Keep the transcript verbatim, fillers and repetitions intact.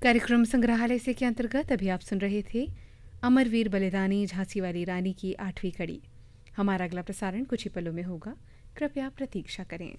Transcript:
कार्यक्रम संग्रहालय से के अंतर्गत अभी आप सुन रहे थे अमरवीर बलिदानी झांसी वाली रानी की आठवीं कड़ी। हमारा अगला प्रसारण कुछ ही पलों में होगा, कृपया प्रतीक्षा करें।